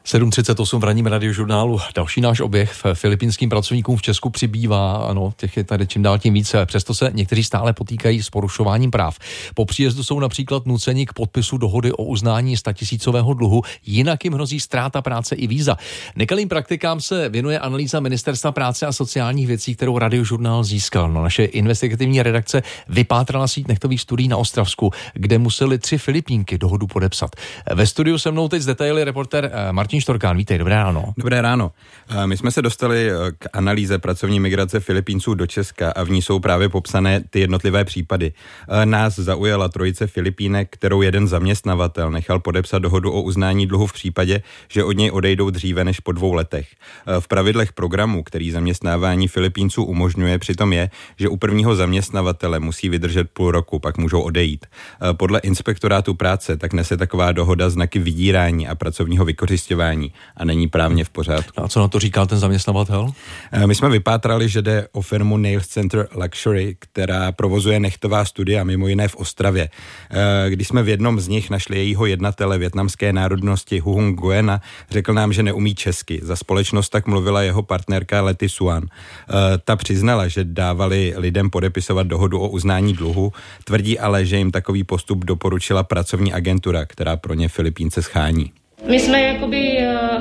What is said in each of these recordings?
7:38 v ranním radiožurnálu. Další náš oběh. Filipínským pracovníkům v Česku přibývá, ano, těch je tady čím dál tím více. Přesto se někteří stále potýkají s porušováním práv. Po příjezdu jsou například nuceni k podpisu dohody o uznání 100 000 dluhu, jinak jim hrozí ztráta práce i víza. Nekalým praktikám se věnuje analýza Ministerstva práce a sociálních věcí, kterou radiožurnál získal. No, naše investigativní redakce vypátrala síť nechtových studií na Ostravsku, kde museli 3 Filipínky dohodu podepsat. Ve studiu se mnou teď z detaily reporter Martin Štorkán. Vítej, dobré ráno. Dobré ráno. My jsme se dostali k analýze pracovní migrace Filipínců do Česka a v ní jsou právě popsané ty jednotlivé případy. Nás zaujala trojice Filipínek, kterou jeden zaměstnavatel nechal podepsat dohodu o uznání dluhu v případě, že od něj odejdou dříve než po 2 letech. V pravidlech programu, který zaměstnávání Filipínců umožňuje, přitom je, že u prvního zaměstnavatele musí vydržet půl roku, pak můžou odejít. Podle inspektorátu práce tak nese taková dohoda znaky vydírání a pracovního vykořisťování a není právně v pořádku. A co na to říkal ten zaměstnavatel? My jsme vypátrali, že jde o firmu Nail Center Luxury, která provozuje nechtová studia, mimo jiné v Ostravě. Když jsme v jednom z nich našli jejího jednatele vietnamské národnosti Huong Nguyen, řekl nám, že neumí česky. Za společnost tak mluvila jeho partnerka Letty Suan. Ta přiznala, že dávali lidem podepisovat dohodu o uznání dluhu, tvrdí ale, že jim takový postup doporučila pracovní agentura, která pro ně Filipínce schání. My jsme jakoby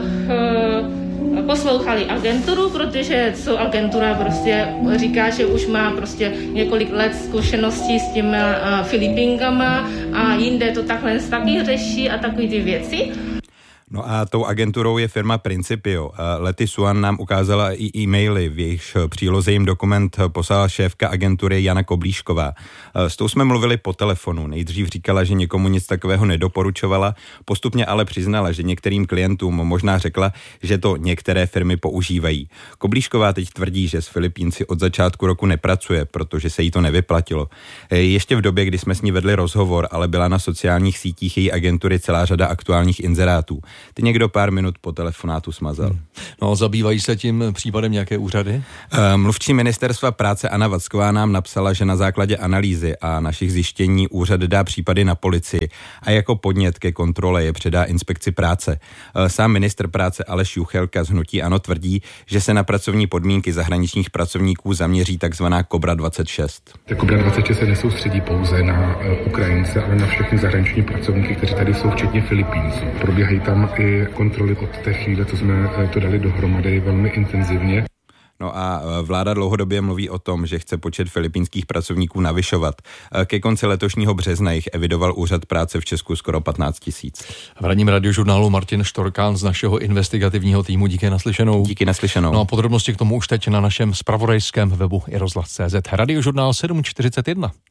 poslouchali agenturu, protože co agentura prostě říká, že už má prostě několik let zkušeností s těmi Filipínkama a jinde to takhle taky řeší a takové ty věci. No a tou agenturou je firma Principio. Letty Suan nám ukázala i e-maily, v jejichž příloze jim dokument poslala šéfka agentury Jana Koblíšková. S tou jsme mluvili po telefonu. Nejdřív říkala, že někomu nic takového nedoporučovala, postupně ale přiznala, že některým klientům možná řekla, že to některé firmy používají. Koblíšková teď tvrdí, že s Filipínci od začátku roku nepracuje, protože se jí to nevyplatilo. Ještě v době, kdy jsme s ní vedli rozhovor, ale byla na sociálních sítích její agentury celá řada aktuálních inzerátů. Ty někdo pár minut po telefonátu smazal. No, zabývají se tím případem nějaké úřady? Mluvčí Ministerstva práce Anna Vacková nám napsala, že na základě analýzy a našich zjištění úřad dá případy na policii a jako podnět ke kontrole je předá inspekci práce. Sám ministr práce Aleš Juchelka z hnutí ANO tvrdí, že se na pracovní podmínky zahraničních pracovníků zaměří takzvaná Kobra 26. Ta Kobra 26 se nesoustředí pouze na Ukrajince, ale na všechny zahraniční pracovníky, kteří tady jsou, včetně Filipínců. Probíhají tam i kontroly od té chvíle, co jsme to dali dohromady velmi intenzivně. No a vláda dlouhodobě mluví o tom, že chce počet filipínských pracovníků navyšovat. Ke konci letošního března jich evidoval úřad práce v Česku skoro 15 000. V ranním radiožurnálu Martin Štorkán z našeho investigativního týmu. Díky naslyšenou. Díky naslyšenou. No a podrobnosti k tomu už teď na našem zpravodajském webu iRozhlas.cz. Radiožurnál 7:41.